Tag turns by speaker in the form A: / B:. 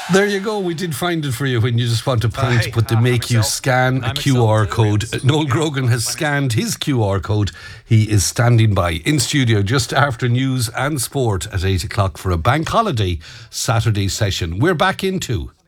A: There you go. We did find it for you when you just want to point,
B: hey,
A: but they
B: I'm
A: make you
B: myself.
A: scan a
B: I'm
A: QR
B: myself.
A: code. Noel Grogan has scanned his QR code. He is standing by in studio just after news and sport at 8 o'clock for a bank holiday Saturday session. We're back into